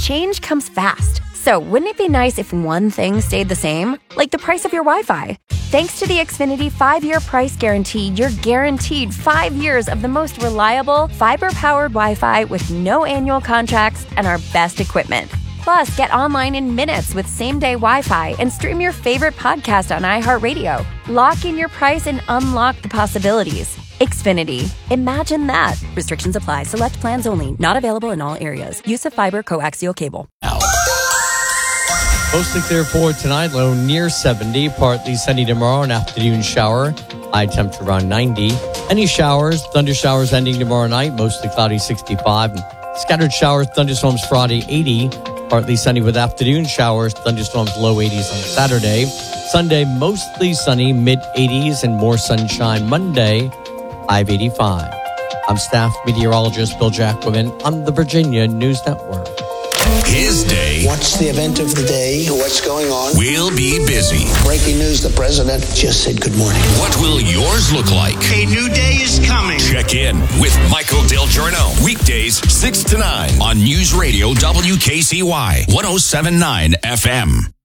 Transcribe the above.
change comes fast. So wouldn't it be nice if one thing stayed the same? Like the price of your Wi-Fi. Thanks to the Xfinity 5-year price guarantee, you're guaranteed 5 years of the most reliable, fiber-powered Wi-Fi with no annual contracts and our best equipment. Plus, get online in minutes with same-day Wi-Fi and stream your favorite podcast on iHeartRadio. Lock in your price and unlock the possibilities. Xfinity. Imagine that. Restrictions apply. Select plans only. Not available in all areas. Use of fiber coaxial cable. Mostly clear for tonight. Low near 70. Partly sunny tomorrow. An afternoon shower. High temperature around 90. Any showers, thunder showers ending tomorrow night. Mostly cloudy 65. And scattered showers, thunderstorms Friday 80. Partly sunny with afternoon showers. Thunderstorms low 80s on Saturday. Sunday mostly sunny, mid 80s and more sunshine. Monday 585. I'm staff meteorologist Bill Jacobin on the Virginia News Network. His day. What's the event of the day? What's going on? We'll be busy. Breaking news, the president just said good morning. What will yours look like? A new day is coming. Check in with Michael Del Giorno. Weekdays 6 to 9 on News Radio WKCY 107.9 FM.